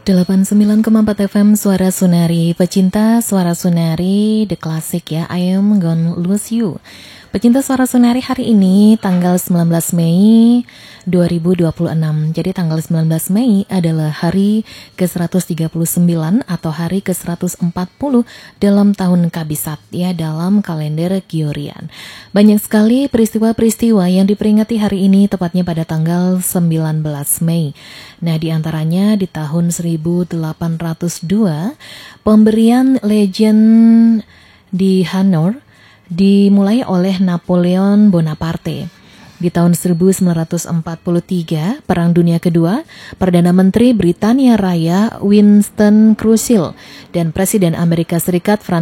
89,4 FM Suara Sunari. Pecinta Suara Sunari, The Classic ya, I Am Gonna Lose You. Pecinta Suara Sunari, hari ini tanggal 19 Mei 2026. Jadi tanggal 19 Mei adalah hari ke-139 atau hari ke-140 dalam tahun Kabisat ya, dalam kalender Gregorian. Banyak sekali peristiwa-peristiwa yang diperingati hari ini, tepatnya pada tanggal 19 Mei. Nah, di antaranya di tahun 1802 pemberian Legion di Hannover dimulai oleh Napoleon Bonaparte. Di tahun 1943, Perang Dunia Kedua, Perdana Menteri Britania Raya Winston Churchill dan Presiden Amerika Serikat